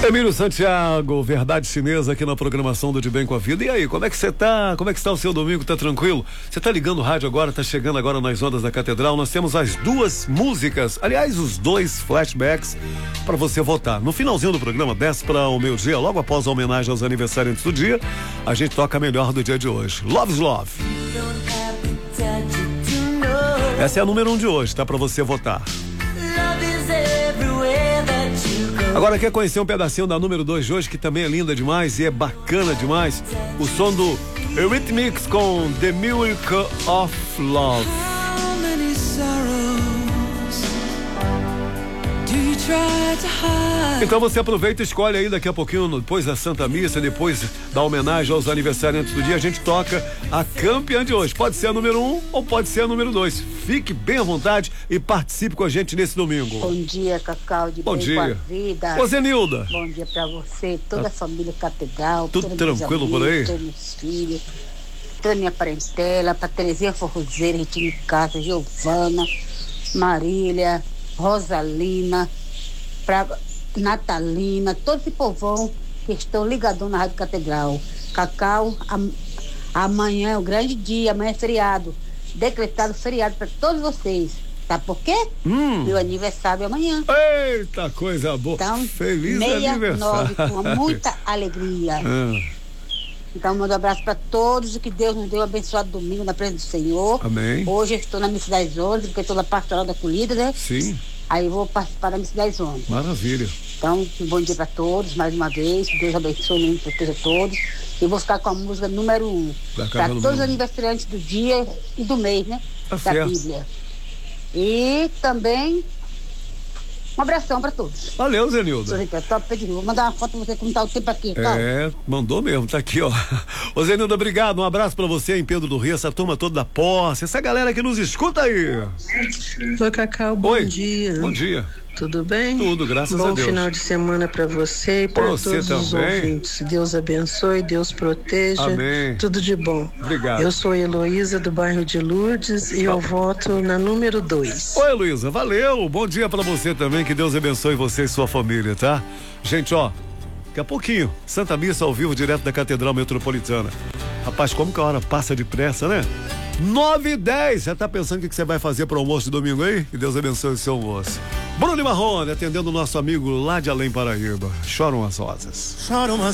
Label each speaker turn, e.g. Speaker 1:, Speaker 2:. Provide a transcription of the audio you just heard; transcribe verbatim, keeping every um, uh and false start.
Speaker 1: Emílio Santiago, Verdade Chinesa aqui na programação do De Bem com a Vida. E aí, como é que você tá? Como é que está o seu domingo? Tá tranquilo? Você tá ligando o rádio agora, tá chegando agora nas ondas da Catedral. Nós temos as duas músicas, aliás, os dois flashbacks para você votar. No finalzinho do programa, desce para o meio-dia, logo após a homenagem aos aniversariantes do dia, a gente toca a melhor do dia de hoje. Love's Love. Essa é a número um de hoje, tá? Para você votar. Agora, quer conhecer um pedacinho da número dois de hoje, que também é linda demais e é bacana demais? O som do Eurythmics com The Miracle of Love. Então você aproveita e escolhe aí daqui a pouquinho, depois da Santa Missa, depois da homenagem aos aniversariantes do dia, a gente toca a campeã de hoje. Pode ser a número um ou pode ser a número dois. Fique bem à vontade e participe com a gente nesse domingo.
Speaker 2: Bom dia, Cacau, de
Speaker 1: Bom
Speaker 2: Bem
Speaker 1: dia.
Speaker 2: com a Vida.
Speaker 1: Ô, Zenilda.
Speaker 2: Bom dia pra você, toda a família Catedral.
Speaker 1: Tudo
Speaker 2: todos meus
Speaker 1: tranquilo
Speaker 2: amigos,
Speaker 1: por aí?
Speaker 2: Todos meus filhos, toda minha parentela, pra Terezinha Forrozeira, Retiro de Casa, Giovana, Marília, Rosalina, pra Natalina, todo esse povão que estão ligadão na Rádio Catedral. Cacau, am, amanhã é o grande dia, amanhã é feriado. Decretado feriado para todos vocês. Sabe por quê?
Speaker 1: Hum.
Speaker 2: Meu aniversário é amanhã.
Speaker 1: Eita, coisa boa.
Speaker 2: Então,
Speaker 1: feliz
Speaker 2: meia
Speaker 1: aniversário.
Speaker 2: nove, com muita alegria.
Speaker 1: Ah.
Speaker 2: Então, mando um abraço para todos e que Deus nos dê um abençoado domingo na presença do Senhor.
Speaker 1: Amém.
Speaker 2: Hoje eu estou na Missa das Onze, porque estou na Pastoral da Acolhida, né?
Speaker 1: Sim.
Speaker 2: Aí eu vou participar da Missa das Onze.
Speaker 1: Maravilha.
Speaker 2: Então, um bom dia para todos, mais uma vez. Que Deus abençoe e proteja todos. E vou ficar com a música número um. Para todos os aniversariantes do dia e do mês, né?
Speaker 1: Tá
Speaker 2: da
Speaker 1: certo.
Speaker 2: Bíblia. E também um abração para todos.
Speaker 1: Valeu, Zenilda.
Speaker 2: Vou mandar uma foto pra você como tá o tempo aqui, tá?
Speaker 1: É, mandou mesmo, tá aqui, ó. Ô, Zenilda, obrigado, um abraço pra você em Pedro do Rio, essa turma toda da posse, essa galera que nos escuta aí.
Speaker 3: Oi, Cacau, bom
Speaker 1: Oi.
Speaker 3: dia.
Speaker 1: Bom dia.
Speaker 3: Tudo bem?
Speaker 1: Tudo, graças
Speaker 3: Bom
Speaker 1: a Deus.
Speaker 3: final de semana para você e para
Speaker 1: Você
Speaker 3: todos os
Speaker 1: também.
Speaker 3: ouvintes. Deus abençoe, Deus proteja.
Speaker 1: Amém.
Speaker 3: Tudo de bom.
Speaker 1: Obrigado.
Speaker 3: Eu sou Heloísa, do bairro de Lourdes, e eu voto na número dois.
Speaker 1: Oi, Luísa, valeu. Bom dia pra você também, que Deus abençoe você e sua família, tá? Gente, ó, daqui a pouquinho, Santa Missa ao vivo, direto da Catedral Metropolitana. Rapaz, como que a hora passa depressa, né? nove e dez, já tá pensando o que você vai fazer pro almoço de domingo aí? Que Deus abençoe o seu almoço. Bruno Marrone, atendendo o nosso amigo lá de Além Paraíba. Choram as rosas.
Speaker 4: Choram as